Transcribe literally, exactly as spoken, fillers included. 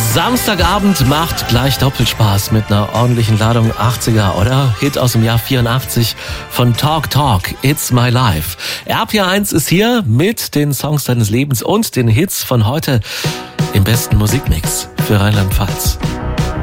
Samstagabend macht gleich doppelt Spaß mit einer ordentlichen Ladung achtziger, oder? Hit aus dem Jahr vierundachtzig von Talk Talk, It's My Life. R P R eins ist hier mit den Songs deines Lebens und den Hits von heute im besten Musikmix für Rheinland-Pfalz.